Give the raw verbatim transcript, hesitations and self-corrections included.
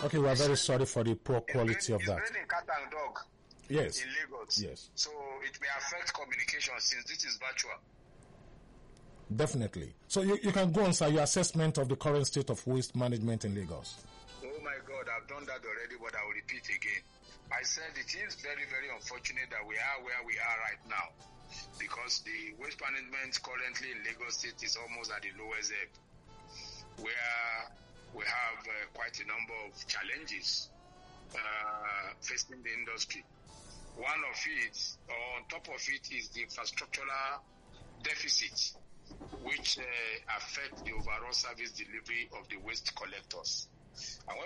Okay, we are very sorry for the poor quality of it's that. It's raining cat and dog. Yes. In Lagos. Yes. So it may affect communication since this is virtual. Definitely. So you, you can go on, sir, your assessment of the current state of waste management in Lagos. Oh my God, I've done that already, but I will repeat again. I said it is very, very unfortunate that we are where we are right now, because the waste management currently in Lagos State is almost at the lowest ebb, where we have uh, quite a number of challenges uh, facing the industry. One of it, or on top of it, is the infrastructural deficit, which uh, affect the overall service delivery of the waste collectors. And when